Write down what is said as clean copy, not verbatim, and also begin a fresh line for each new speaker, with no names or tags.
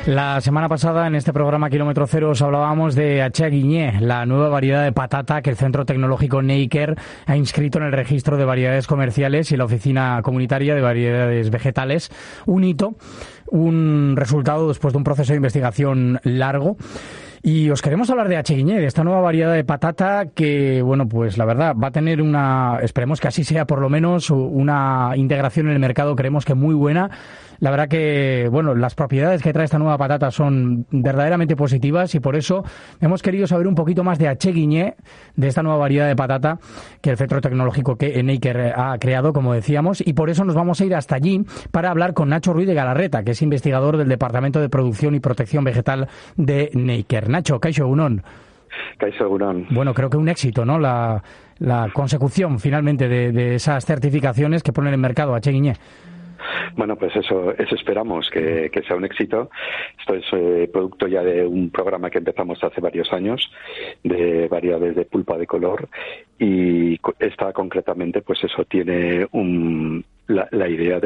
La semana pasada en este programa Kilómetro Cero os hablábamos de Atxaguiñé, la nueva variedad de patata que el Centro Tecnológico Neiker ha inscrito en el registro de variedades comerciales y la Oficina Comunitaria de Variedades Vegetales. Un hito, un resultado después de un proceso de investigación largo. Y os queremos hablar de Atxaguiñé, de esta nueva variedad de patata que, bueno, pues la verdad va a tener esperemos que así sea, por lo menos una integración en el mercado, creemos que muy buena. La verdad que, bueno, las propiedades que trae esta nueva patata son verdaderamente positivas y por eso hemos querido saber un poquito más de Atxaguiñé, de esta nueva variedad de patata que el Centro Tecnológico Neiker ha creado, como decíamos, y por eso nos vamos a ir hasta allí para hablar con Nacho Ruiz de Galarreta, que es investigador del Departamento de Producción y Protección Vegetal de Neiker. Nacho, kaixo egunon.
Kaixo egunon.
Bueno, creo que un éxito, ¿no? La consecución finalmente de esas certificaciones que ponen en mercado Atxaguiñé.
Bueno, pues eso esperamos, que sea un éxito. Esto es producto ya de un programa que empezamos hace varios años de variedades de pulpa de color y esta concretamente, pues eso tiene la idea